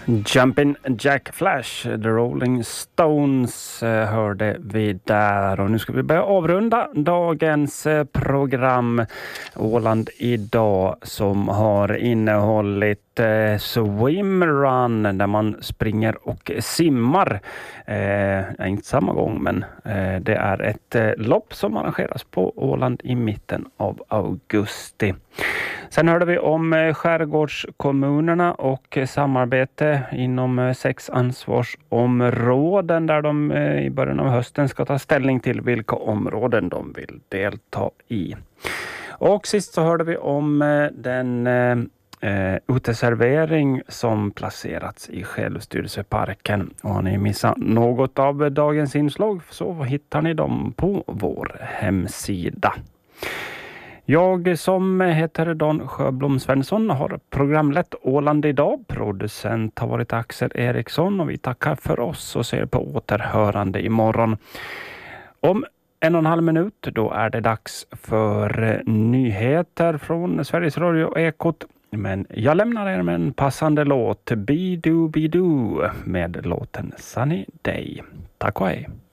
Jumpin' Jack Flash, The Rolling Stones hörde vi där, och nu ska vi börja avrunda dagens program Åland idag, som har innehållit swimrun där man springer och simmar. Inte samma gång, men det är ett lopp som arrangeras på Åland i mitten av augusti. Sen hörde vi om skärgårdskommunerna och samarbete inom 6 ansvarsområden där de i början av hösten ska ta ställning till vilka områden de vill delta i. Och sist så hörde vi om den uteservering som placerats i Självstyrelseparken. Och har ni missat något av dagens inslag så hittar ni dem på vår hemsida. Jag som heter Don Sjöblom Svensson har programlett Åland idag. Producent har varit Axel Eriksson, och vi tackar för oss och ser på återhörande imorgon. Om 1,5 minut då är det dags för nyheter från Sveriges Radio Ekot. Men jag lämnar er med en passande låt, Bidoo Bidoo, med låten Sunny Day. Tack och hej!